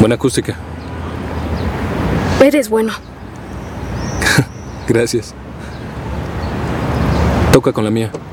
Buena acústica. Eres bueno. Gracias. Toca con la mía.